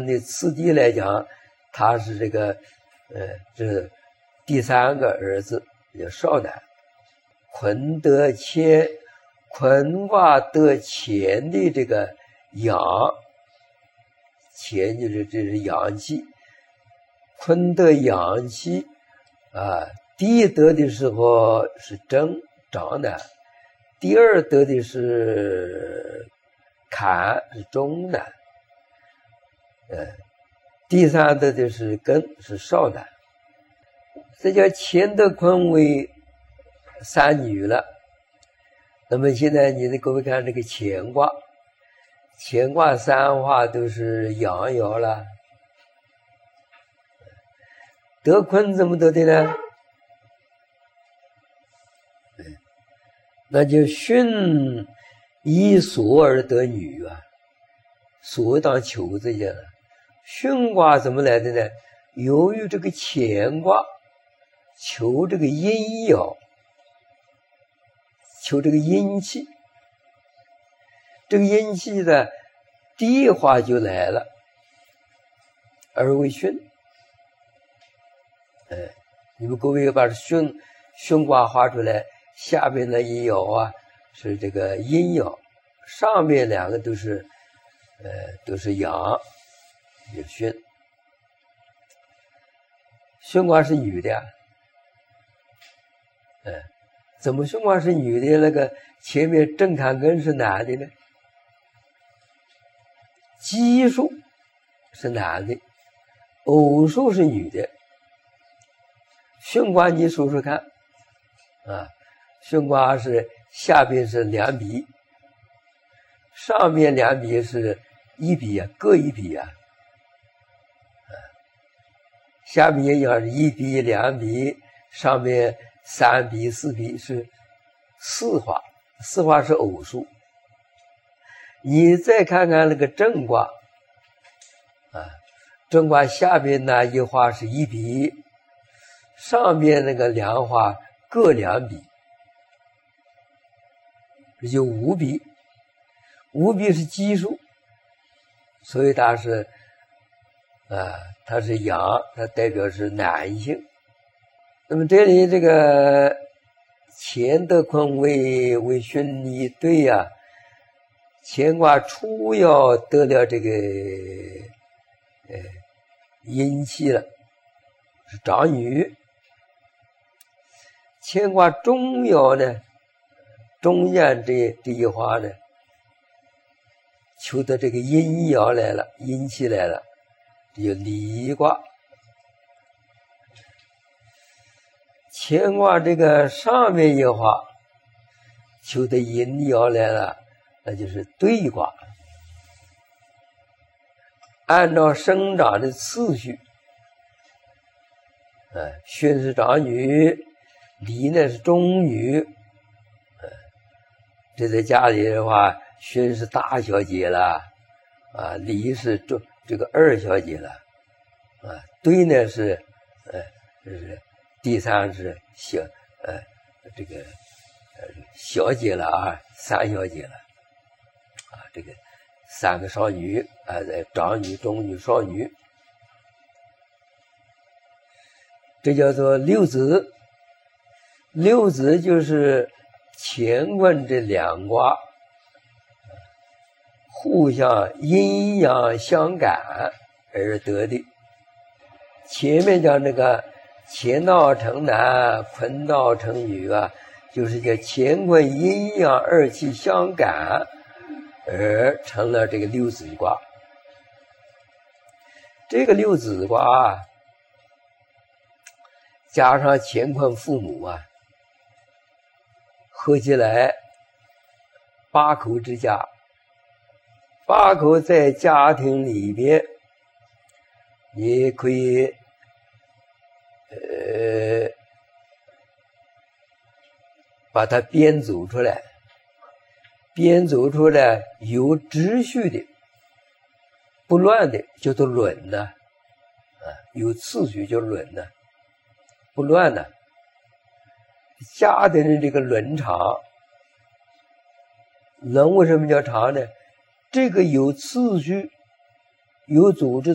的次第来讲，他是这第三个儿子，叫少男。坤得乾，坤卦得乾的这个阳，乾这是阳气，坤得阳气啊。第一得的时候是长男，第二得的是坎，是中男，第三得的是艮，是少男。这叫乾得坤为三女了。那么现在各位看这个乾卦，乾卦三化都是阳爻了，得坤怎么得的呢？那就巽以所而得女啊，所当求字去了。巽卦怎么来的呢？由于这个乾卦求这个阴爻，求这个阴气，这个阴气的第一化就来了，而为巽。你们各位把巽卦画出来，下边那一爻啊是这个阴爻，上面两个都是阳，有巽。巽卦是女的呀，怎么巽卦是女的？那个前面正坎艮是男的呢？奇数是男的，偶数是女的。巽卦你数数看啊，巽卦是下边是两笔，上面两笔是一笔啊，各一笔啊，下面一样是一笔两笔，上面三笔四笔是四画，四画是偶数。你再看看那个正卦啊，正卦下边那一画是一笔，上面那个两画各两笔，这就五笔。五笔是奇数，所以它是阳，它代表是男性。那么这里这个乾得坤为巽一对呀，乾卦初爻得了这个阴气了，是长女。乾卦中爻呢，中间这一画呢，求得这个阴爻来了，阴气来了，这就离卦。乾卦这个上面一画求得阴爻来了，那就是兑卦。按照生长的次序，巽是长女，离呢是中女，这在家里的话，巽是大小姐了，离是这个二小姐了，兑呢是第三是小姐了啊，三小姐了，这个三个少女长女、中女、少女，这叫做六子。六子就是乾坤这两卦互相阴阳相感而得的。前面讲这个乾道成男，坤道成女啊，就是叫乾坤阴阳二气相感而成了这个六子卦。这个六子卦加上乾坤父母啊，合起来八口之家。八口在家庭里边，你可以把它编走出来，编走出来有秩序的，不乱的叫做伦呢，有次序叫伦呢，不乱呢。家庭的这个伦常，伦为什么叫常呢？这个有次序、有组织